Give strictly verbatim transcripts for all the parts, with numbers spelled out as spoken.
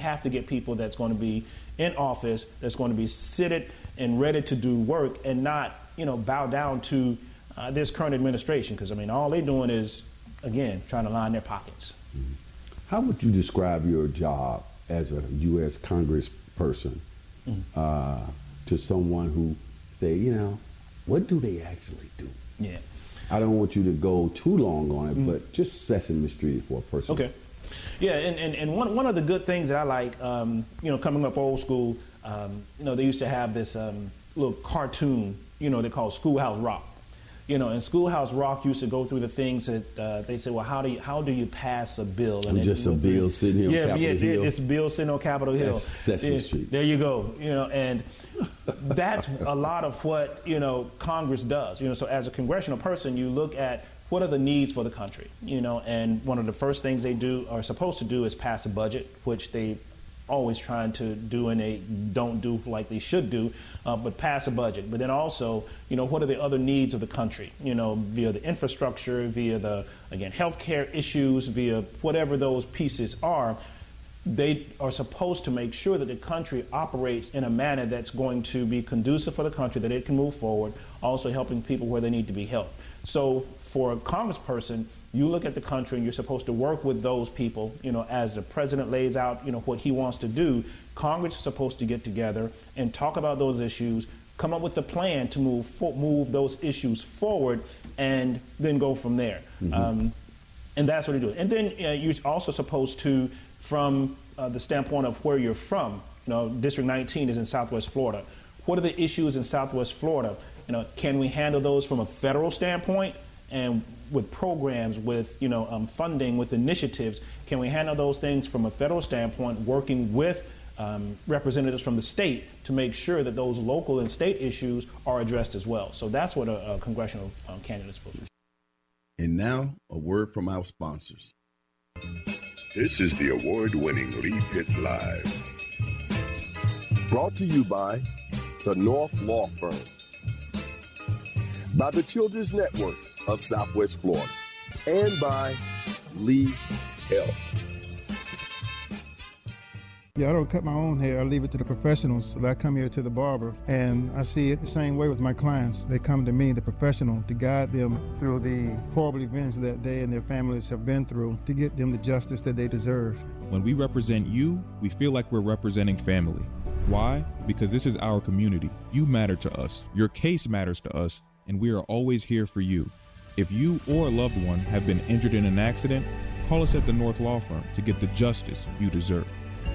have to get people that's going to be in office, that's going to be seated and ready to do work and not, you know, bow down to uh, this current administration. Because, I mean, all they're doing is, again, trying to line their pockets. Mm-hmm. How would you describe your job as a U S congressperson mm-hmm. uh, to someone who say, you know, what do they actually do? Yeah. I don't want you to go too long on it, mm-hmm. but just Sesame Street for a person. Okay. Yeah, and, and, and one, one of the good things that I like, um, you know, coming up old school, um, you know, they used to have this um, little cartoon, you know, they call Schoolhouse Rock. You know, and Schoolhouse Rock used to go through the things that uh, they say, well, how do you how do you pass a bill? And just a bill sitting here on yeah, Capitol yeah, Hill. Yeah, it's a bill sitting on Capitol Hill. That's Sesame yeah, Street. There you go. You know, and that's a lot of what, you know, Congress does. You know, so as a congressional person, you look at what are the needs for the country, you know, and one of the first things they do are supposed to do is pass a budget, which they always trying to do and they don't do like they should do, uh, but pass a budget. But then also, you know, what are the other needs of the country, you know, via the infrastructure, via the, again, healthcare issues, via whatever those pieces are. They are supposed to make sure that the country operates in a manner that's going to be conducive for the country, that it can move forward, also helping people where they need to be helped. So for a congressperson, you look at the country and you're supposed to work with those people, you know, as the president lays out, you know, what he wants to do. Congress is supposed to get together and talk about those issues, come up with a plan to move fo- move those issues forward, and then go from there. Mm-hmm. Um, and that's what you do. And then uh, you're also supposed to, from uh, the standpoint of where you're from, you know, District nineteen is in Southwest Florida. What are the issues in Southwest Florida? You know, can we handle those from a federal standpoint? And with programs, with, you know, um, funding, with initiatives, can we handle those things from a federal standpoint, working with um, representatives from the state to make sure that those local and state issues are addressed as well? So that's what a, a congressional um, candidate is supposed to do. And now, a word from our sponsors. This is the award-winning Lee Pitts Live. Brought to you by the North Law Firm, by the Children's Network of Southwest Florida, and by Lee Health. Yeah, I don't cut my own hair. I leave it to the professionals. So I come here to the barber, and I see it the same way with my clients. They come to me, the professional, to guide them through the horrible events that they and their families have been through, to get them the justice that they deserve. When we represent you, we feel like we're representing family. Why? Because this is our community. You matter to us. Your case matters to us, and we are always here for you. If you or a loved one have been injured in an accident, call us at the North Law Firm to get the justice you deserve.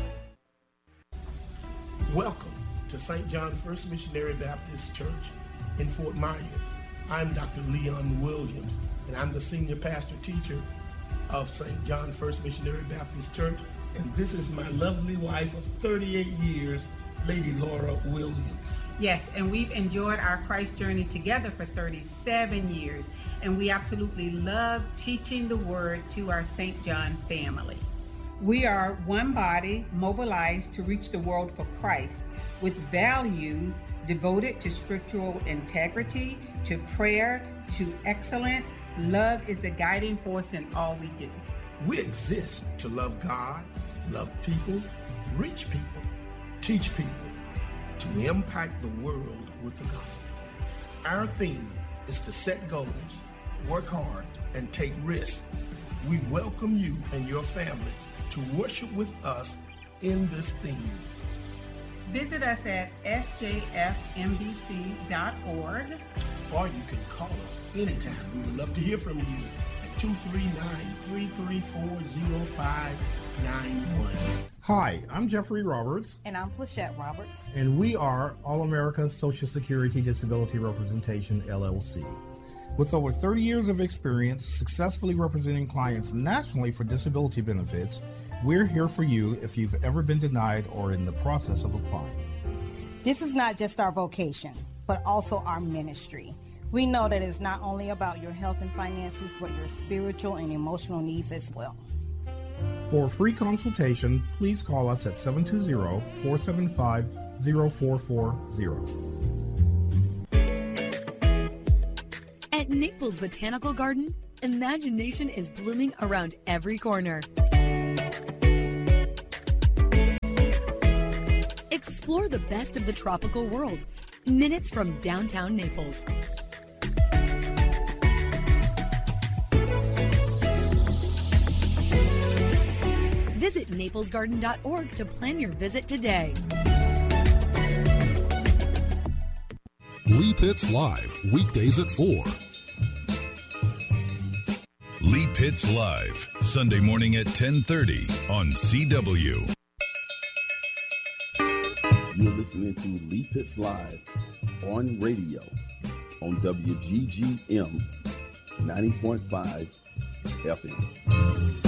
Welcome to Saint John First Missionary Baptist Church in Fort Myers. I'm Doctor Leon Williams, and I'm the senior pastor teacher of Saint John First Missionary Baptist Church, and this is my lovely wife of thirty-eight years, Lady Laura Williams. Yes, and we've enjoyed our Christ journey together for thirty-seven years, and we absolutely love teaching the word to our Saint John family. We are one body mobilized to reach the world for Christ, with values devoted to scriptural integrity, to prayer, to excellence. Love is the guiding force in all we do. We exist to love God, love people, reach people, teach people, to impact the world with the gospel. Our theme is to set goals, work hard, and take risks. We welcome you and your family to worship with us in this theme. Visit us at s j f m b c dot org. Or you can call us anytime. We would love to hear from you at two three nine, three three four, zero five nine one. Hi, I'm Jeffrey Roberts. And I'm Plachette Roberts. And we are All America Social Security Disability Representation, L L C. With over thirty years of experience successfully representing clients nationally for disability benefits, we're here for you if you've ever been denied or in the process of applying. This is not just our vocation, but also our ministry. We know that it's not only about your health and finances, but your spiritual and emotional needs as well. For a free consultation, please call us at seven two zero, four seven five, zero four four zero. At Naples Botanical Garden, imagination is blooming around every corner. Explore the best of the tropical world, minutes from downtown Naples. Visit naples garden dot org to plan your visit today. Lee Pitts Live, weekdays at four. Lee Pitts Live, Sunday morning at ten thirty on C W. You're listening to Lee Pitts Live on radio on W G G M ninety point five F M.